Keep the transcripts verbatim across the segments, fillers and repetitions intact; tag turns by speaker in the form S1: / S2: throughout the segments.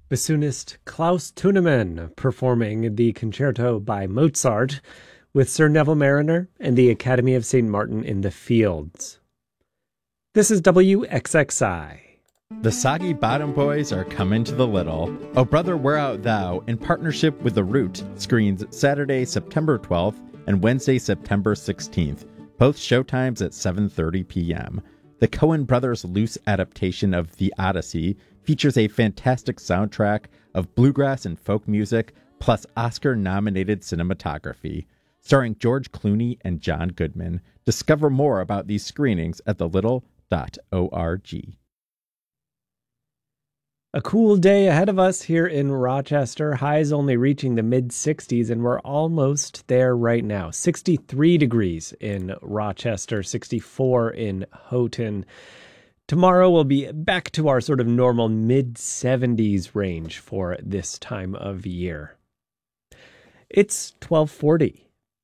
S1: Bassoonist Klaus Thunemann performing the concerto by Mozart with Sir Neville Mariner and the Academy of Saint Martin in the Fields. This is W X X I.
S2: The Soggy Bottom Boys are coming to the Little. Oh Brother, Where Art Thou, in partnership with The Root, screens Saturday, September twelfth and Wednesday, September sixteenth, both showtimes at seven thirty p.m. The Coen brothers' loose adaptation of The Odyssey features a fantastic soundtrack of bluegrass and folk music, plus Oscar-nominated cinematography. Starring George Clooney and John Goodman. Discover more about these screenings at the little dot org.
S1: A cool day ahead of us here in Rochester. Highs only reaching the mid sixties, and we're almost there right now. sixty-three degrees in Rochester, sixty-four in Houghton. Tomorrow we'll be back to our sort of normal mid seventies range for this time of year. It's twelve forty.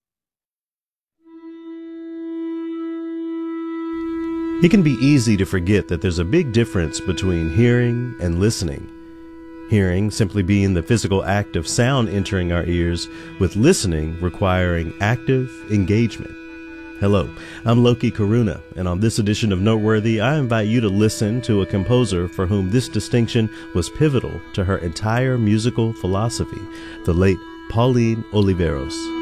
S3: It can be easy to forget that there's a big difference between hearing and listening. Hearing simply being the physical act of sound entering our ears, with listening requiring active engagement. Hello, I'm Loki Karuna, and on this edition of Noteworthy, I invite you to listen to a composer for whom this distinction was pivotal to her entire musical philosophy, the late Pauline Oliveros.